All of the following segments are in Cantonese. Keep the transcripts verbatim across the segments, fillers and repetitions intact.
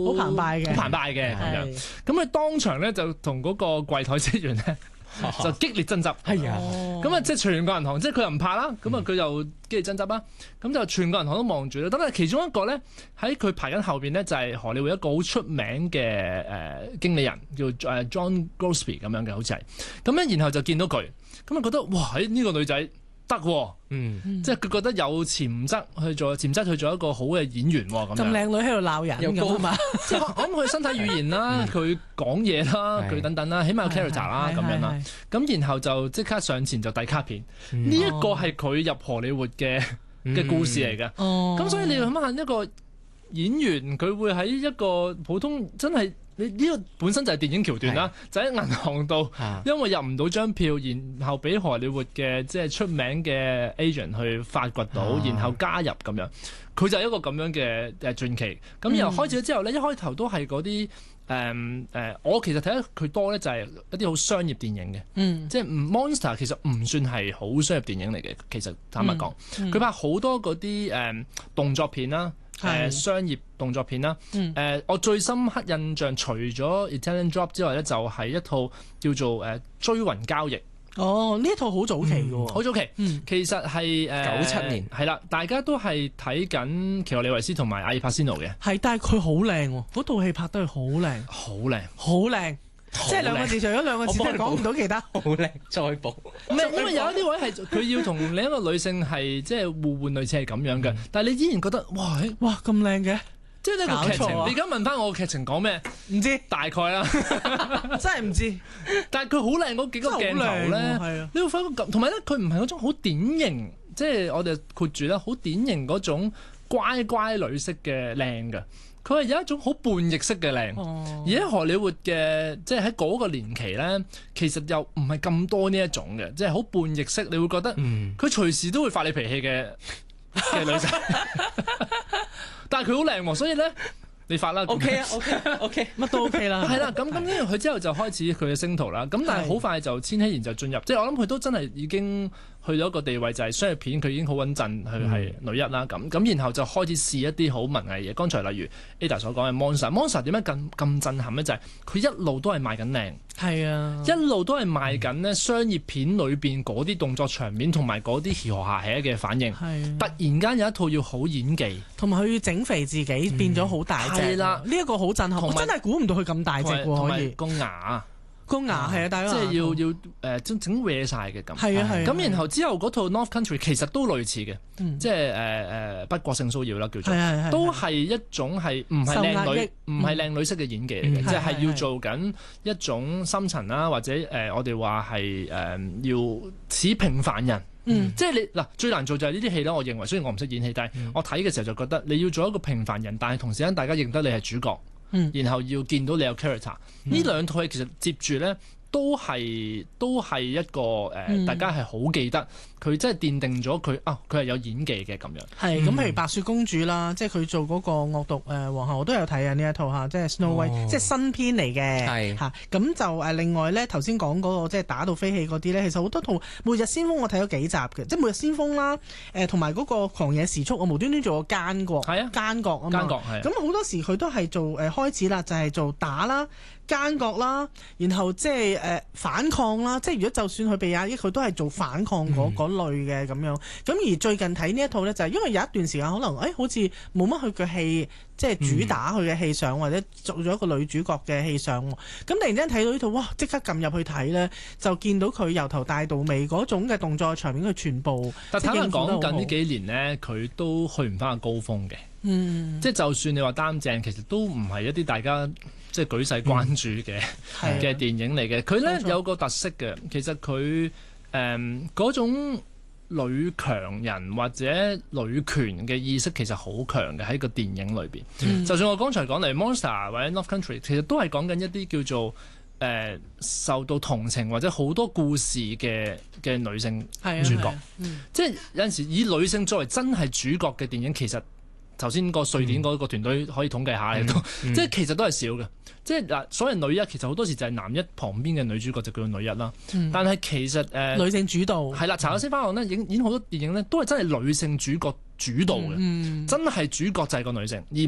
好澎湃嘅， 好澎湃嘅咁樣。咁佢當場咧就同嗰個櫃台職員咧就激烈爭執。 係啊， 咁啊即係全個銀行，即係佢又唔怕啦。咁啊佢就激烈爭執啦。咁就全個銀行都望住啦。咁啊其中一個咧喺佢排緊後邊咧就係荷里活一個好出名嘅誒、呃、經理人叫誒 John Grosby 咁樣嘅，好似係。咁咧然後就見到佢，咁啊覺得哇喺呢、這個女仔。得喎，嗯，即係佢覺得有潛質去做潛質去做一個好嘅演員喎，咁咁靚女喺度鬧人咁啊嘛， 即係我諗佢身體語言啦，佢講嘢啦，佢等等啦，起碼有 character 啦咁樣啦，咁然後就即刻上前就遞卡片，呢一個係佢入荷里活嘅嘅故事嚟嘅，咁所以你諗下一個演員佢會喺一個普通真係。你呢個本身就係電影橋段啦，就喺銀行度，因為入唔到張票，然後俾荷里活嘅即係出名嘅 agent 去發掘到，啊、然後加入咁樣，佢就係一個咁樣嘅誒傳奇。咁然後開始咗之後咧，嗯、一開頭都係嗰啲誒誒，我其實睇得佢多咧，就係一啲好商業電影嘅，嗯、即係 Monster 其實唔算係好商業電影嚟嘅，其實坦白講，佢、嗯嗯、拍好多嗰啲誒動作片啦。誒、呃、商業動作片啦，誒、嗯呃、我最深刻印象除咗 Italian Job 之外咧，就係、是、一套叫做誒、呃、追魂交易。 哦，呢一套好早期嘅喎， 好、嗯、早期， 嗯、 其實係誒九七年， 係啦，大家都係睇緊奇洛李維斯同埋阿爾帕仙奴嘅。 係，但係佢好靚喎，嗰套戲拍得係好靚， 好靚， 好靚。即係兩個字，除咗兩個字，真係講唔到其他。 好靚，再補。 唔係，因為有一啲位係佢要同另一個女性係即係互換，類似係咁樣嘅。但係你依然覺得哇， 哇咁靚嘅，即係呢個劇情。 你而家問翻我個劇情講咩？ 唔知， 大概啦， 真係唔知。 但係佢好靚嗰幾個鏡頭咧，你會發覺咁，同埋咧佢唔係嗰種好典型，即係我哋括住咧，好典型嗰種乖乖女式嘅靚嘅。佢係有一種好叛逆式嘅靚，哦、而喺荷里活嘅，即係喺嗰個年期咧，其實又唔係咁多呢一種嘅，即係好叛逆式，你會覺得佢隨時都會發你脾氣嘅嘅女仔，但係佢好靚喎，所以咧你發啦 ，OK 啊 ，OK OK，乜都 OK 啦， 係啦，咁咁跟住佢之後就開始佢嘅星途啦，咁但係好快就千禧年就進入，即係我諗佢都真係已經。去到一個地位就係商業片，佢已經好穩陣，佢係女一啦咁，咁然後就開始試一啲好文藝嘢。剛才例如 Ada 所講嘅 Monster，Monster 點解咁咁震撼咧？就係、是、佢一路都係賣緊靚，係啊，一路都係賣緊咧商業片裏邊嗰啲動作場面同埋嗰啲嘻呵下起嘅反應。係突然間有一套要好演技， 同埋佢要整肥自己、嗯、變咗好大隻。係啦，呢一個好震撼，有我真係估唔到佢咁大隻喎，可以個牙。 個牙係啊，大家即係要要誒整整歪曬嘅咁。 係啊係。咁然後之後嗰套 North Country 其實都類似嘅，即係誒誒不國性騷擾啦叫做，都係一種係唔係靚女唔係靚女式嘅演技嚟嘅，即係要做緊一種深層啦，或者誒我哋話係誒要似平凡人。即係你嗱最難做就係呢啲戲啦。我認為雖然我唔識演戲，但係我睇嘅時候就覺得你要做一個平凡人，但係同時間大家認得你係主角。嗯、然後要見到你有 character，呢、嗯、兩套戲其實接住咧都係都係一個誒，呃嗯、大家係好記得佢真係奠定咗佢啊，佢係有演技嘅咁樣。係咁， 譬如白雪公主啦，即係佢做嗰個惡毒誒皇后，我都有睇啊呢一套嚇，即係 Snow White，哦、即係新片嚟嘅。係嚇咁就誒另外咧，頭先講嗰個即係打到飛起嗰啲咧，其實好多套《末日先鋒》我睇咗幾集嘅，即係《末日先鋒》啦，誒同埋嗰個《狂野時速》，我無端端做個奸角，係啊奸角啊嘛。奸角係。咁好多時佢都係做誒、呃、開始啦，就係、是、做打啦。奸角啦，然後即係誒反抗啦，即係如果就算佢被壓抑，佢都係做反抗嗰嗰、嗯、類嘅咁樣。咁而最近睇呢一套咧，就係、是、因為有一段時間可能誒、哎、好似冇乜佢嘅戲，即係主打佢嘅戲上，嗯、或者做咗一個女主角嘅戲上。咁突然之間睇到呢套，哇！即刻撳入去睇咧，就見到佢由頭帶到尾嗰種嘅動作場面，佢全部。 但坦白講，近呢幾年咧，佢都去唔翻個高峰嘅。嗯，即係就算你話擔正，其實都唔係一啲大家即係舉世關注嘅嘅、嗯、電影嚟嘅。佢咧錯有個特色嘅，其實佢誒嗰種女強人或者女權嘅意識其實好強嘅喺個電影裏邊。嗯、就算我剛才講嚟 Monster 或者 North Country，其實都係講緊一啲叫做誒、呃、受到同情或者好多故事嘅嘅女性主角。嗯、即係有陣時以女性作為真係主角嘅電影，其實頭先個瑞典嗰個團隊可以統計下嚟到，嗯、即係其實都係少嘅。即係嗱，所謂女一其實好多時就係男一旁邊嘅女主角就叫做女一啦。嗯、但係其實誒，呃、 女性主導係啦， 查克·斯花朗咧演演好多電影咧，都係真係女性主角主導嘅，嗯、真係主角就係個女性，而唔係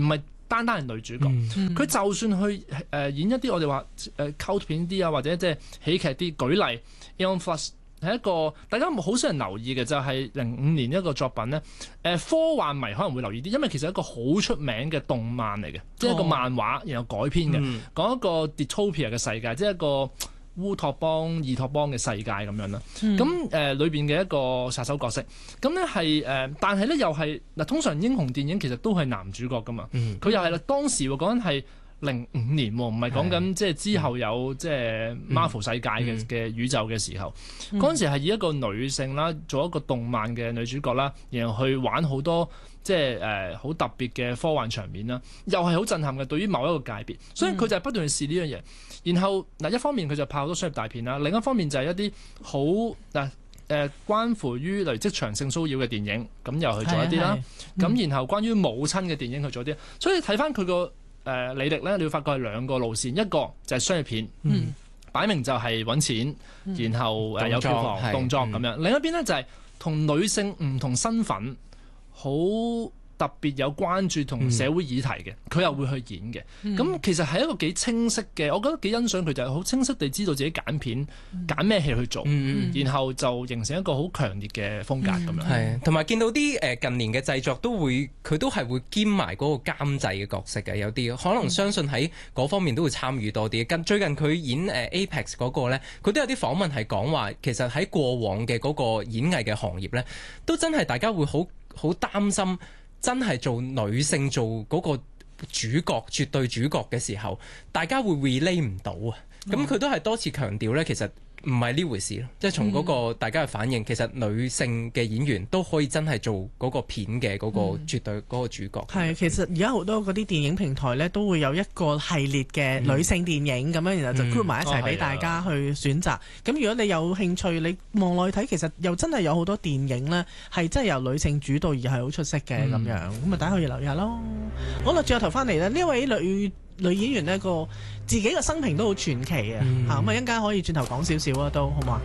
單單係女主角，佢、嗯、就算去誒、呃、演一啲我哋話誒溝片啲啊，或者即係喜劇啲，舉例 Aeon Flux 係一個大家好少人留意嘅，就係零五年一個作品咧。誒、呃、科幻迷可能會留意啲，因為其實係一個好出名嘅動漫嚟嘅，即係一個漫畫然後改編嘅，嗯、講一個 Dystopia 嘅世界，即係一個烏托邦、異托邦嘅世界咁樣啦。咁誒裏邊嘅一個殺手角色，咁咧係誒，但係咧又係嗱，通常英雄電影其實都係男主角噶嘛，佢、嗯、又係啦。當時喎講緊係零五年喎，唔係講緊即係之後有即係 Marvel 世界嘅嘅宇宙嘅時候，嗰陣、嗯、時係以一個女性啦，做一個動漫嘅女主角啦，然後去玩好多即係誒好特別嘅科幻場面啦，又係好震撼嘅對於某一個界別，所以佢就係不斷去試呢樣嘢。然後嗱，一方面佢就拍好多商業大片啦，另一方面就係一啲好嗱誒關乎於例如職場性騷擾嘅電影，咁又去做一啲啦。咁、嗯、然後關於母親嘅電影去做啲，所以睇翻佢個誒履歷咧，你會發覺係兩個路線，一個就係商業片，嗯、擺明就係揾錢，嗯、然後誒有票房動作咁樣。嗯、另一邊咧就係同女性唔同身份好特別有關注同社會議題嘅，佢、嗯、又會去演嘅。咁、嗯、其實係一個幾清晰嘅，我覺得幾欣賞佢就係好清晰地知道自己揀片揀咩戲去做，嗯、然後就形成一個好強烈嘅風格咁樣。 係，同埋見到啲誒近年嘅製作都會，佢都係會兼埋嗰個監製嘅角色嘅，有啲可能相信喺嗰方面都會參與多啲。近最近佢演誒 Apex 嗰個咧，佢都有啲訪問係講話，其實喺過往嘅嗰個演藝嘅行業咧，都真係大家會好好擔心。真係做女性做嗰個主角，絕對主角嘅時候，大家會 relate 唔到啊！咁佢、嗯、都係多次強調呢，其實唔係呢回事咯。即係從嗰個大家嘅反應，嗯、其實女性嘅演員都可以真係做嗰個片嘅嗰個絕對嗰個主角。係、 嗯，其實而家好多嗰啲電影平台呢，都會有一個系列嘅女性電影咁樣，嗯、然後就 group 埋一齊俾大家去選擇。咁、嗯哦、如果你有興趣，你望落去睇，其實又真係有好多電影呢，係真係由女性主導而係好出色嘅咁、嗯、樣。咁啊，大家可以留意下咯。好啦，轉個頭翻嚟咧，呢位女女演員呢個自己嘅生平都好傳奇啊！嚇咁啊，一陣間可以轉頭講少少啊，都好嘛？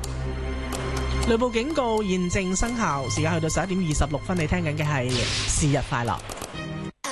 雷暴警告現正生效，時間去到十一點二十六分，你聽緊嘅係是日快樂。